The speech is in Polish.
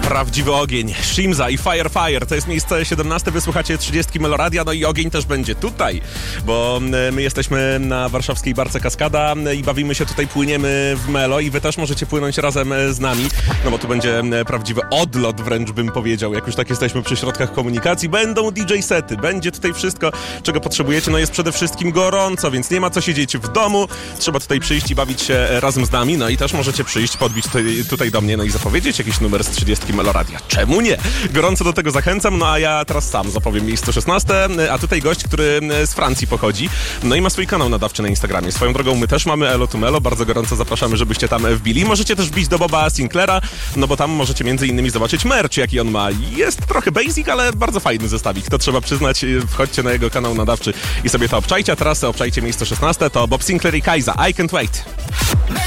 Prawdziwy ogień, Shimza i Fire. To jest miejsce 17, wysłuchacie 30 Meloradia, no i ogień też będzie tutaj, bo my jesteśmy na warszawskiej barce Kaskada i bawimy się tutaj, płyniemy w Melo i wy też możecie płynąć razem z nami, no bo tu będzie prawdziwy odlot, wręcz bym powiedział, jak już tak jesteśmy przy środkach komunikacji. Będą DJ sety, będzie tutaj wszystko, czego potrzebujecie, no jest przede wszystkim gorąco, więc nie ma co siedzieć w domu, trzeba tutaj przyjść i bawić się razem z nami, no i też możecie przyjść, podbić tutaj do mnie, no i zapowiedzieć jakiś numer z 30 Meloradia. Czemu nie? Gorąco do tego zachęcam, no a ja teraz sam zapowiem miejsce 16, a tutaj gość, który z Francji pochodzi, no i ma swój kanał nadawczy na Instagramie. Swoją drogą my też mamy Elo to Melo, bardzo gorąco zapraszamy, żebyście tam wbili. Możecie też wbić do Boba Sinclaira, no bo tam możecie między innymi zobaczyć merch, jaki on ma. Jest trochę basic, ale bardzo fajny zestawik. To trzeba przyznać, wchodźcie na jego kanał nadawczy i sobie to obczajcie, a teraz obczajcie miejsce 16, to Bob Sinclair i Kaiza, I Can't Wait.